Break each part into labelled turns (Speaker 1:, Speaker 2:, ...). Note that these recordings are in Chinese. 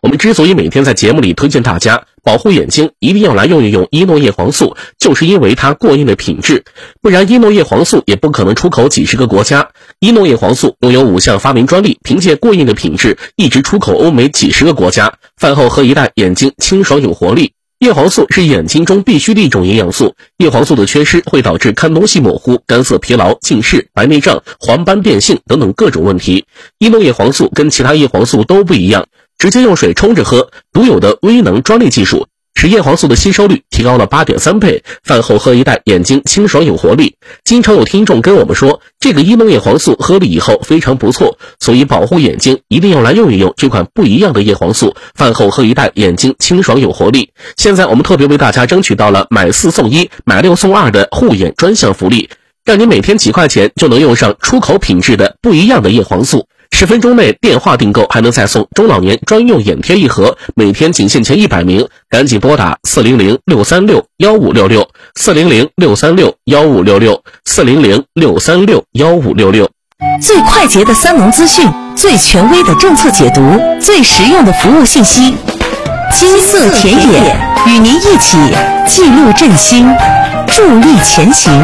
Speaker 1: 我们之所以每天在节目里推荐大家保护眼睛一定要来用一用伊诺叶黄素，就是因为它过硬的品质，不然伊诺叶黄素也不可能出口几十个国家。伊诺叶黄素拥有5项发明专利，凭借过硬的品质一直出口欧美几十个国家。饭后喝一袋，眼睛清爽有活力。叶黄素是眼睛中必须的一种营养素，叶黄素的缺失会导致看东西模糊、干涩疲劳、近视、白内障、黄斑变性等等各种问题。伊诺叶黄素跟其他叶黄素都不一样，直接用水冲着喝，独有的微能专利技术使叶黄素的吸收率提高了 8.3 倍，饭后喝一袋，眼睛清爽有活力。经常有听众跟我们说，这个伊诺叶黄素喝了以后非常不错，所以保护眼睛一定要来用一用这款不一样的叶黄素，饭后喝一袋，眼睛清爽有活力。现在我们特别为大家争取到了买4送1、买6送2的护眼专项福利，让你每天几块钱就能用上出口品质的不一样的叶黄素。10分钟内电话订购还能再送中老年专用眼贴一盒，每天仅限前100名，赶紧拨打400-636-1566 400-636-1566 400-636-1566。
Speaker 2: 最快捷的三农资讯，最权威的政策解读，最实用的服务信息。金色田野与您一起记录振兴，助力前行。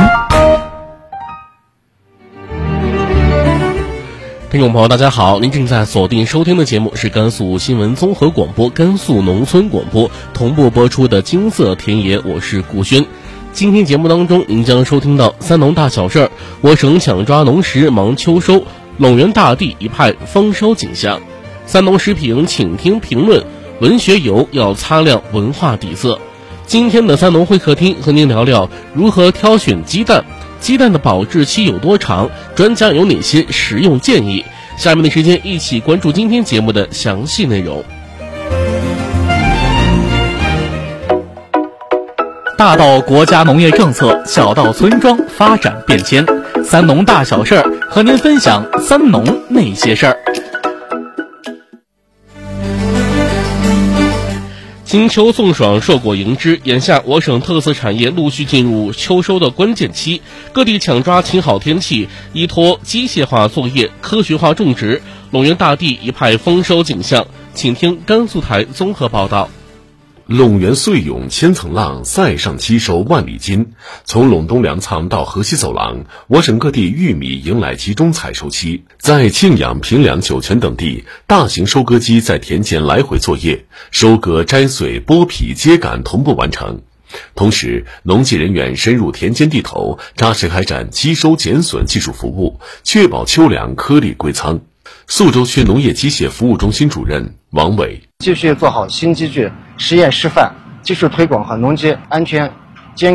Speaker 1: 听众朋友大家好，您正在锁定收听的节目是甘肃新闻综合广播甘肃农村广播同步播出的金色田野，我是顾轩。今天节目当中您将收听到三农大小事儿，我省抢抓农时忙秋收，陇源大地一派丰收景象。三农时评请听评论，文学游要擦亮文化底色。今天的三农会客厅和您聊聊如何挑选鸡蛋，鸡蛋的保质期有多长，专家有哪些实用建议。下面的时间一起关注今天节目的详细内容。
Speaker 3: 大到国家农业政策，小到村庄发展变迁，三农大小事儿和您分享三农那些事儿。
Speaker 1: 金秋送爽，硕果迎之。眼下我省特色产业陆续进入秋收的关键期，各地抢抓晴好天气，依托机械化作业、科学化种植，陇源大地一派丰收景象。请听甘肃台综合报道。
Speaker 4: 陇源岁涌千层浪，塞上七收万里金。从陇东粮仓到河西走廊，我省各地玉米迎来集中采收期。在庆阳、平凉、酒泉等地，大型收割机在田间来回作业，收割、摘穗、剥皮、秸秆同步完成。同时，农技人员深入田间地头，扎实开展机收减损技术服务，确保秋粮颗粒归仓。宿州区农业机械服务中心主任王伟：
Speaker 5: 继续做好新机具实验示范、技术推广和农机安全